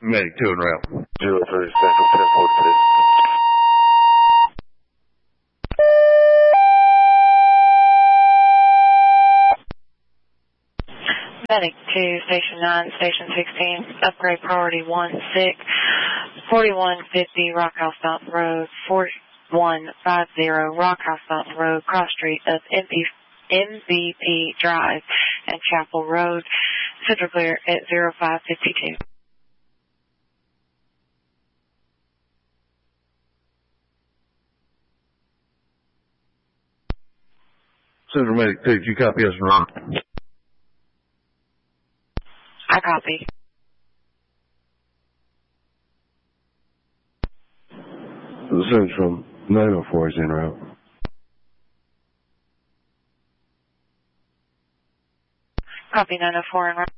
Medic 2 en route. 03 Central 1046. Medic 2, Station 9, Station 16, upgrade priority 1-6, 4150 Rock House Mountain Road, 4150 Rock House Mountain Road, cross street of MVP Drive and Chapel Road, Central clear at 0552. Central Medic 2, you copy us en route? I copy. Central 904 is en route. Copy 904 en route.